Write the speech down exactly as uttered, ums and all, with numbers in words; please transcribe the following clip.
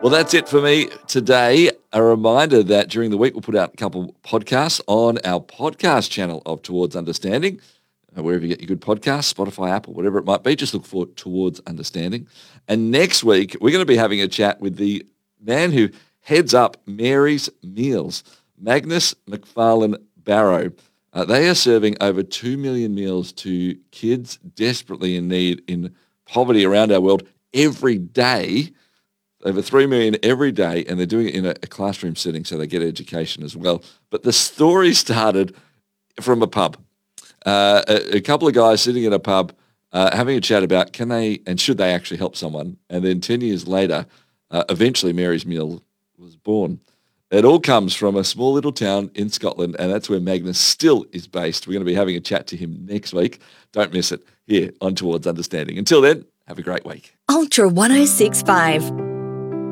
Well, that's it for me today. A reminder that during the week we'll put out a couple podcasts on our podcast channel of Towards Understanding. Uh, wherever you get your good podcasts, Spotify, Apple, whatever it might be, just look for Towards Understanding. And next week, we're going to be having a chat with the man who heads up Mary's Meals, Magnus McFarlane Barrow. Uh, they are serving over two million meals to kids desperately in need in poverty around our world every day, over three million every day, and they're doing it in a, a classroom setting so they get education as well. But the story started from a pub. Uh, a, a couple of guys sitting in a pub uh, having a chat about can they and should they actually help someone. And then ten years later, uh, eventually Mary's Meal was born. It all comes from a small little town in Scotland, and that's where Magnus still is based. We're going to be having a chat to him next week. Don't miss it here on Towards Understanding. Until then, have a great week. Ultra one oh six point five.